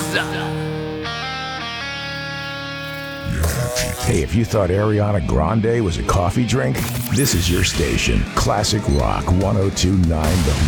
Hey, if you thought Ariana Grande was a coffee drink, this is your station. Classic Rock 102.9 The